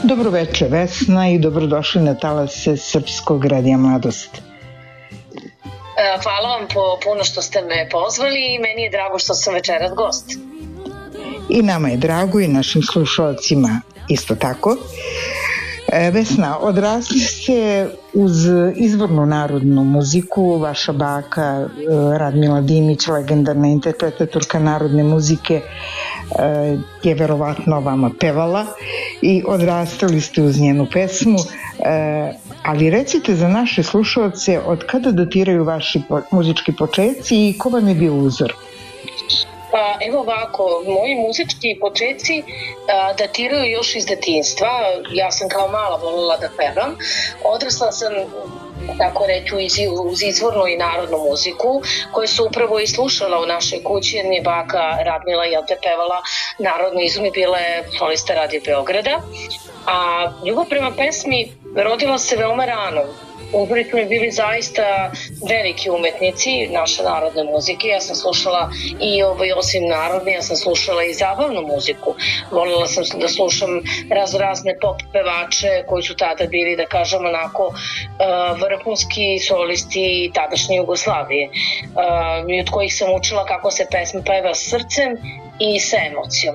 Dobroveče Vesna i dobrodošli na talase Srpskog radija Mladost. Hvala vam puno što ste me pozvali i meni je drago što sam večeras gost. I nama je drago i našim slušalcima isto tako. Vesna, odrasli ste uz izvornu narodnu muziku, vaša baka Radmila Dimić, legendarna interpretatorka narodne muzike, je verovatno vama pevala i odrastali ste uz njenu pesmu, ali recite za naše slušalce od kada datiraju vaši muzički počeci i ko vam je bio uzor? Pa evo ovako, moji muzički počeci datiraju još iz detinjstva. Ja sam kao mala volila da pevam. Odrasla sam, tako reći, uz izvornu i narodnu muziku koju su upravo i slušala u našoj kući, jer mi je baka Radmila pevala narodnu izum i bila je solista Radio Beograda. A ljubav prema pesmi rodila se veoma rano. Uzori su mi bili zaista veliki umetnici naše narodne muzike. Ja sam slušala i osim narodne, ja sam slušala i zabavnu muziku. Volila sam da slušam razne pop pevače koji su tada bili, da kažem, onako vrhunski solisti tadašnje Jugoslavije. I od kojih sam učila kako se pesma peva s srcem i sa emocijom.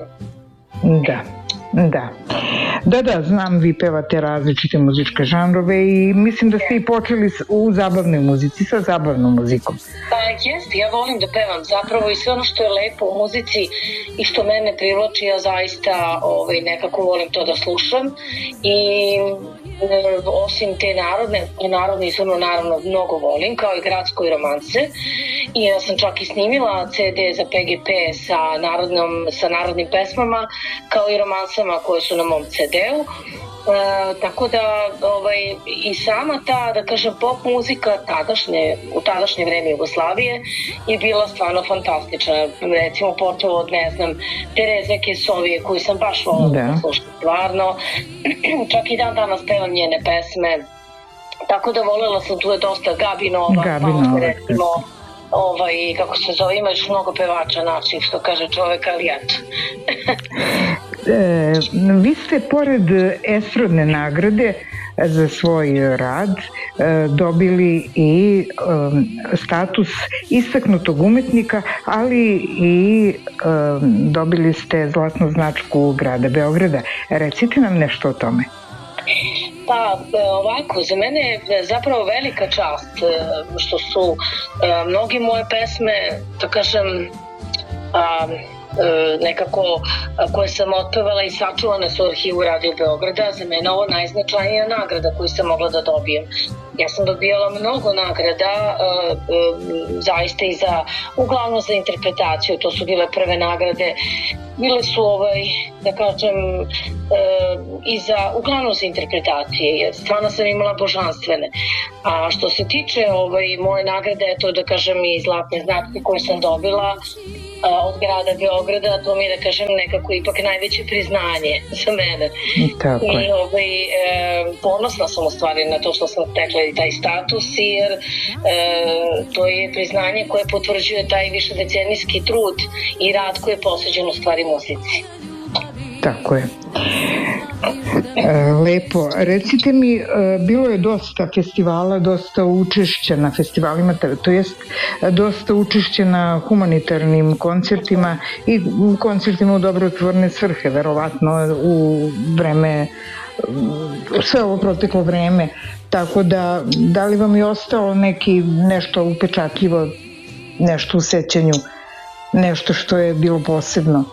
Da, znam, vi pevate različite muzičke žanrove i mislim da ste i počeli u zabavnoj muzici, sa zabavnom muzikom. Pa jeste, ja volim da pevam zapravo i sve ono što je lepo u muzici i što mene privlači, ja zaista nekako volim to da slušam i osim te narodne izvorno naravno mnogo volim, kao i gradsko i romance. I ja sam čak i snimila CD za PGP sa narodnim pesmama, kao i romansama koje su na mom CD-u. Tako da i sama ta, da kažem, pop muzika u tadašnje vreme Jugoslavije je bila stvarno fantastična. Recimo počeo od, Tereze Kesovije, koju sam baš volila da slušam stvarno. Čak i dan danas pevam njene pesme. Tako da volela sam, tu je dosta Gabi Novak, recimo, kako se zove, ima još mnogo pevača naših, što kaže čovek, ali eto. Vi ste pored estradne nagrade za svoj rad dobili i status istaknutog umetnika, ali i dobili ste zlatnu značku grada Beograda. Recite nam nešto o tome. Pa ovako, za mene je zapravo velika čast što su mnogi moje pesme, da kažem, nekako koje sam otpevala i sačuvane su u arhivu Radio Beograda. Za mene ovo najznačajnija nagrada koju sam mogla da dobijem. Ja sam dobijala mnogo nagrada, zaista i uglavnom za interpretaciju, to su bile prve nagrade. Bile su, da kažem, uglavnom za interpretacije. Stvarno sam imala božanstvene. A što se tiče moje nagrade, to da kažem i zlatne značke koje sam dobila od grada Beograda, to mi je, da kažem, nekako ipak najveće priznanje za mene. Tako je. I ponosna sam u stvari na to što sam stekla i taj status, jer to je priznanje koje potvrđuje taj višedecenijski trud i rad koji je posveđen u stvari muzici. Tako je. Lepo. Recite mi, bilo je dosta festivala, dosta učešća na festivalima, to jest dosta učešća na humanitarnim koncertima i koncertima u dobrotvorne svrhe, verovatno u vreme, sve ovo proteklo vreme. Tako da li vam je ostalo nešto upečatljivo, nešto u sećanju, nešto što je bilo posebno?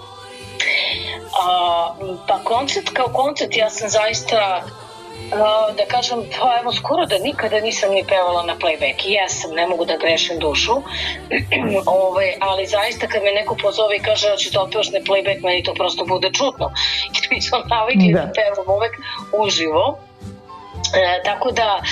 Pa koncert kao koncert, ja sam zaista, da kažem, pa evo skoro da nikada nisam ni pevala na playback. Jesam, ne mogu da grešim dušu, ali zaista kad me neko pozove i kaže da ću da opevaš na playback, meni to prosto bude čudno. Jer mi sam navikli da pevam uvek uživo. Tako da,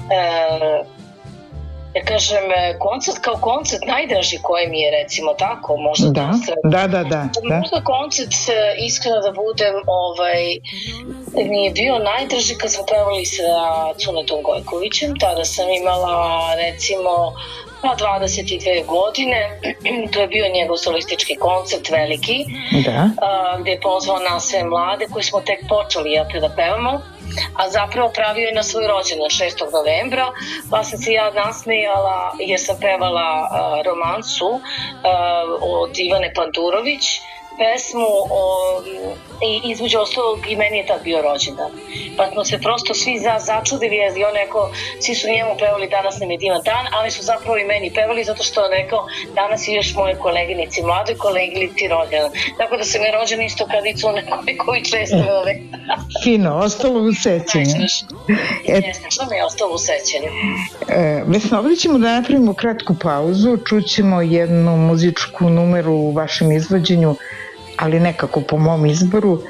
ja kažem, koncert kao koncert najdraži koji mi je, recimo tako, možda da. Možda koncert, iskreno da budem, mi je bio najdraži kad smo pevali sa Cunetom Gojkovićem. Tada sam imala, recimo, Pa 22 godine, to je bio njegov solistički koncert veliki, gde je pozvao nas sve mlade koji smo tek počeli da pevamo, a zapravo pravio je na svoj rođendan 6. novembra, pa sam se ja nasmejala jer sam pevala romansu od Ivane Pandurović, pesmu i između ostalog i meni je tad bio rođendan. Pa smo se prosto svi začudili jer je on rekao, svi su njemu pevali danas nam je divan dan, ali su zapravo i meni pevali zato što on rekao danas je još moje koleginici, mladoj koleginici rođendan. Tako da sam je rođen isto kad i cu koji često ove. Fino, ostalo u sećanju. Jeste, što mi je ostalo u sećanju. Vesna, ovdje ćemo da napravimo kratku pauzu, čućemo jednu muzičku numeru u vašem izvođenju, ali nekako po mom izboru,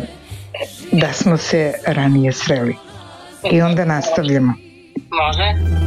da smo se ranije sreli. I onda nastavljamo. Može.